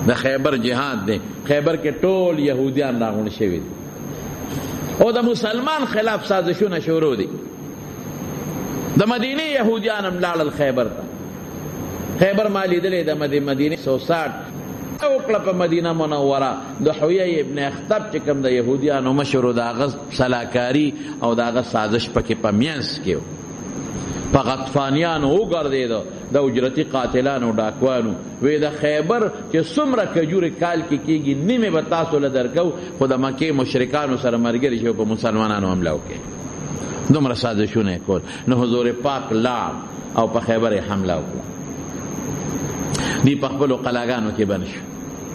د خیبر جهاد دی. خیبر کې ټول یهودیان راغونډ شوي دي او د مسلمان خلاف سازشونه شروع دي. د مدینه یهودیان هم لاړل خیبر ته. خیبر ما لیدلې د مدینه 160 وکړه په مدینه منوره. د حویه ابن اخطب چې کوم د یهودیانو مشر د هغه سلاکاري او د هغه سازش پکې په منځ کې په غطفانیانو وګرځېده، د اجرتي قاتلانو ډاکوانو. وی د خیبر چې څومره کجورې کال کې کېږي نیمې به تاسو له درکو، خو د مکې مشرکانو سره ملګري شي په مسلمانانو حمله وکړي. دومره سازشونه کول. نو حضور پاک لاړ او په خیبر یې حمله وکړه. دی په خپلو قلاګانو کې بند شو.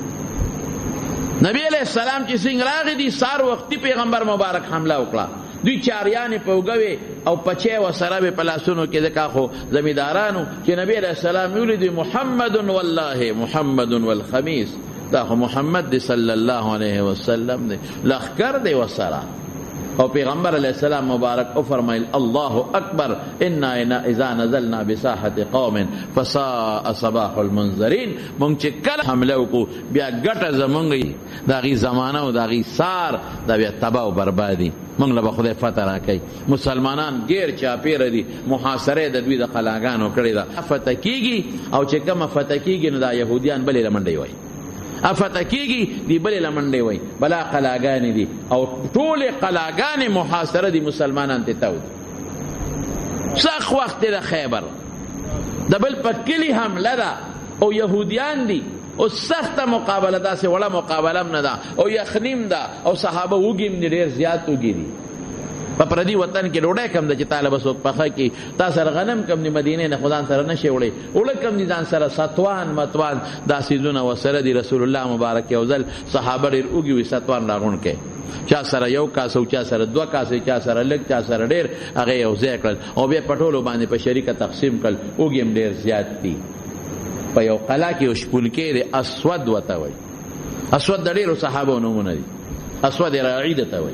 نبی علیہ السلام چې څنګه راغی دی سار وختي پیغمبر مبارک حمله وکړه. دوی چاریانې په اوږه او پچې ورسره به په لاسونو کې ځکه خو زمیندارانو چې نبی علیہ السلام ویلي محمد والله محمد والخمیس، دا خو محمد دی صلی الله علیه وسلم دی، لښکر دی ورسره. او پیغمبر علیہ السلام مبارک او فرمایل الله اکبر انا اذا نزلنا بساحه قوم فساء صباح المنذرین. مونږ چې کله حمله وکړو بیا ګټه زمونږ د هغې زمانه او د هغې سار دا بیا تباه او بربادي. مونږ له به خدای فتح راکوي. مسلمانان ګیر چاپېره دي، محاصره د دوی د قلاګانو کړې ده. فتح کېږي او چې کومه فتح کېږي نو دا یهودیان بلې له منډې وایي، فتح کېږي دی بلې له منډې وایي. بلا قلاګانې دي او ټولې قلاګانې محاصره دي، مسلمانان ته تاو دي. سخت وخت دی د خیبر، د بل په کلي حمله ده او یهودیان دي او سخته مقابله، داسې وړه مقابله هم نه ده او یخنیم ده او صحابه وږي هم دي، ډېر زیات وږي دي. په پردي وطن کې ډوډۍ کم ده چې طالبه څوک پخه کړي. تا سره غنم کم دي، مدینې نه خو ځان سره نه شي وړی، اوړه کم دي ځان سره، ستوان متوان دا څیزونه ورسره دي. رسول الله مبارک یو ځل صحابه ډېر اوږي وي ستوان راغونډ کړي، چا سره یو کاسه او چا سره دوه کاسې، چا سره لږ چا سره ډېر، هغه یو ځای کړل او بیا په ټولو باندې په شریکه تقسیم کړل. اوږي هم ډېر زیات دي. په یو قلا کې یو شپونکی دی، اسود ورته وایي. اسود د ډېرو صحابو نومونه دي. اسود راعي ده ته وایي.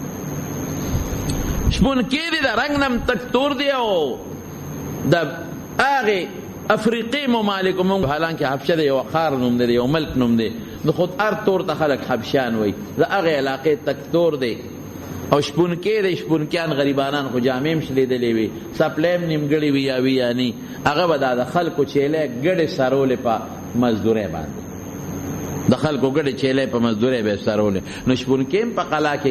شپونکی دی، د رنګ نم تک تور دی او د هغې افریقي ممالکو مونږ حالانکه حبشه دی یو ښار نوم دی، یو ملک نوم دی، نو خود هر تور ته خلک حبشیان وایي. د هغې علاقې تک تور دی او شپونکی دی. شپونکیان غریبانان خو جامې هم شلیدلې وي، څپلۍ هم نیمګړې وي یا وي یا ني. هغه به دا د خلکو چیلې ګډې سرولې په مزدورۍ باندې، د خلکو ګډې چیلې په مزدورۍ به یې سرولې. نو شپونکي هم په قلا کې